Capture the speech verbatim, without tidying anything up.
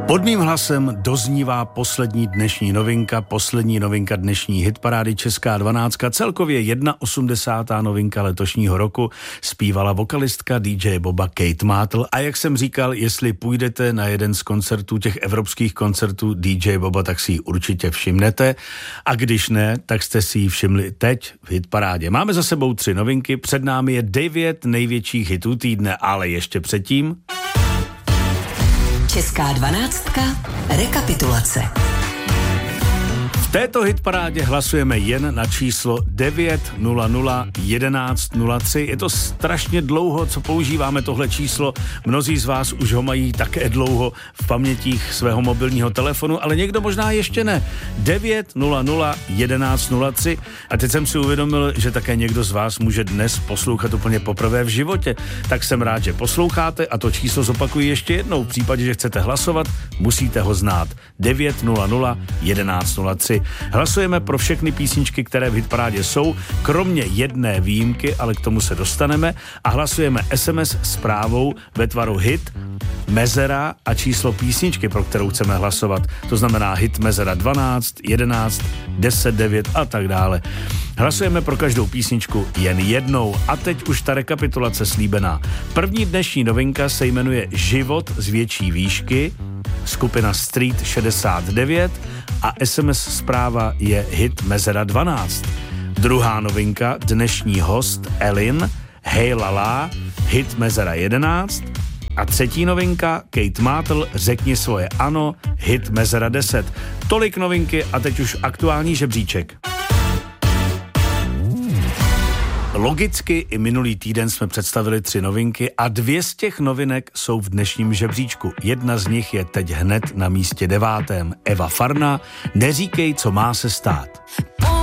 Pod mým hlasem doznívá poslední dnešní novinka, poslední novinka dnešní hitparády Česká dvanáctka, celkově osmdesátá jedna novinka letošního roku, zpívala vokalistka D J Boba Kate Mátl. A jak jsem říkal, jestli půjdete na jeden z koncertů, těch evropských koncertů D J Boba, tak si ji určitě všimnete. A když ne, tak jste si ji všimli teď v hitparádě. Máme za sebou tři novinky, před námi je devět největších hitů týdne, ale ještě předtím... Česká dvanáctka, rekapitulace. V této hitparádě hlasujeme jen na číslo devět nula nula jedenáct nula tři. Je to strašně dlouho, co používáme tohle číslo. Mnozí z vás už ho mají také dlouho v pamětích svého mobilního telefonu, ale někdo možná ještě ne. devět nula nula jedenáct nula tři. A teď jsem si uvědomil, že také někdo z vás může dnes poslouchat úplně poprvé v životě. Tak jsem rád, že posloucháte a to číslo zopakuji ještě jednou. V případě, že chcete hlasovat, musíte ho znát. devět nula nula jedenáct nula tři. Hlasujeme pro všechny písničky, které v hitparádě jsou, kromě jedné výjimky, ale k tomu se dostaneme, a hlasujeme es em es zprávou ve tvaru hit, mezera a číslo písničky, pro kterou chceme hlasovat. To znamená hit mezera dvanáct, jedenáct, deset, devět a tak dále. Hlasujeme pro každou písničku jen jednou a teď už ta rekapitulace slíbená. První dnešní novinka se jmenuje Život z větší výšky, skupina Street šedesát devět a es em es zpráva je hit mezera dvanáct. Druhá novinka, dnešní host Elin, Hej lala, hit mezera jedenáct. A třetí novinka, Kate Mátl, Řekni svoje ano, hit mezera deset. Tolik novinky a teď už aktuální žebříček. Logicky i minulý týden jsme představili tři novinky a dvě z těch novinek jsou v dnešním žebříčku. Jedna z nich je teď hned na místě devátém. Eva Farná, Neříkej, co má se stát.